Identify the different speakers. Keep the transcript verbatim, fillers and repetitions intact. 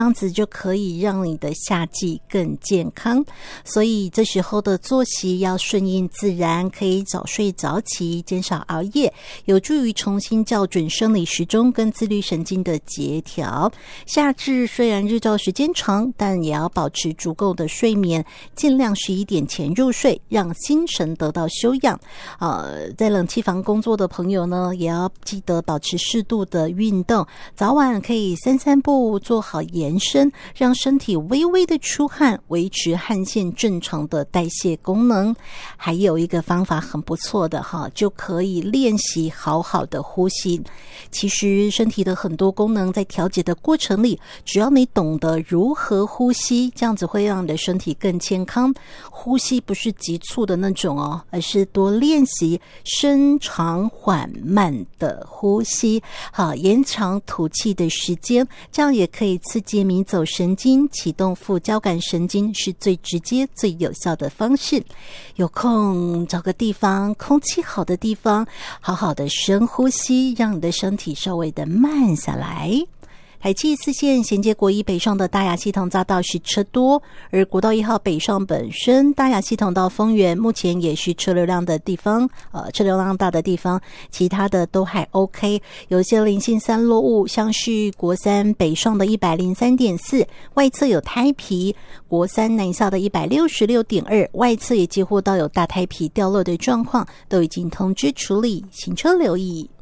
Speaker 1: 这样子就可以让你的夏季更健康。所以这时候的作息要顺应自然，可以早睡早起，减少熬夜，有助于重新校准生理时钟跟自律神经的协调。夏至虽然日照时间长，但也要保持足够的睡眠，尽量十一点前入睡，让心神得到休养。呃，在冷气房工作的朋友呢，也要记得保持适度的运动，早晚可以散散步，做好延伸，让身体微微的出汗，维持汗腺正常的代谢功能。还有一个方法很不错的哈，就可以练习好好的呼吸。其实身体的很多功能在调节的过程里，只要你懂得如何呼吸，这样子会让你的身体更健康。呼吸不是急促的那种哦，而是多练习深长缓慢的呼吸，好，延长吐气的时间，这样也可以刺激迷走神经，启动副交感神经，是最直接最有效的方式。有空找个地方，空气好的地方，好好的深呼吸，让你的身体稍微的慢下来。台七四线衔接国一北上的大雅系统匝道是车多，而国道一号北上本身大雅系统到丰原目前也是车流量的地方，呃，车流量大的地方，其他的都还 OK。有一些零星散落物，像是国三北上的 一百零三点四 外侧有胎皮，国三南下的 一百六十六点二 外侧也几乎都有大胎皮掉落的状况，都已经通知处理，行车留意。